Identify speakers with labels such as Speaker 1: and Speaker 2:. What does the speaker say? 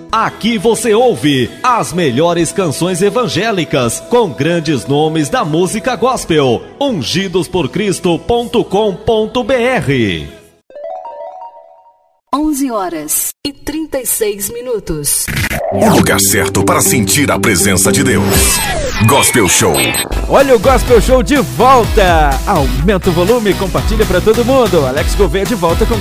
Speaker 1: Aqui você ouve as melhores canções evangélicas com grandes nomes da música gospel. ungidosporcristo.com.br
Speaker 2: 11h36.
Speaker 3: O lugar certo para sentir a presença de Deus. Gospel Show.
Speaker 4: Olha o Gospel Show de volta. Aumenta o volume e compartilha para todo mundo. Alex Gouveia de volta com